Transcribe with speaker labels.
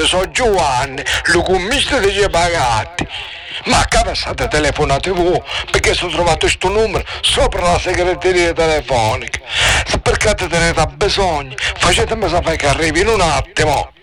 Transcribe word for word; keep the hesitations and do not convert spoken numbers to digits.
Speaker 1: salve, sono Giovanni, il commista di Ciepagatti. Ma che state telefonate voi? Perché sono trovato questo numero sopra la segreteria telefonica. Se perché te tenete a bisogno, facetemi sapere che arrivi in un attimo.